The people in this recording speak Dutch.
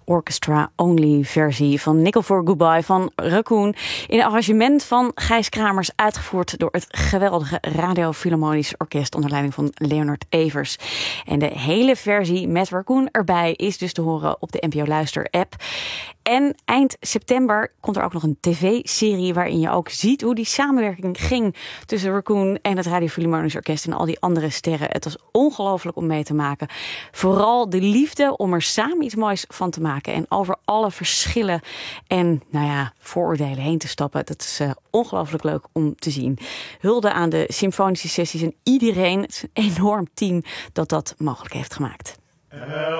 orchestra-only versie van Nickel for Goodbye van Raccoon. In een arrangement van Gijs Kramers, uitgevoerd door het geweldige Radio Philharmonisch Orkest onder leiding van Leonard Evers. En de hele versie met Raccoon erbij is dus te horen op de NPO Luister app. En eind september komt er ook nog een tv-serie waarin je ook ziet hoe die samenwerking ging tussen Raccoon en het Radio Philharmonisch Orkest en al die andere sterren. Het was ongelooflijk om mee te maken. Vooral de liefde om er samen iets moois van te maken en over alle verschillen en vooroordelen heen te stappen. Dat is ongelooflijk leuk om te zien. Hulde aan de symfonische sessies en iedereen, het is een enorm team dat mogelijk heeft gemaakt.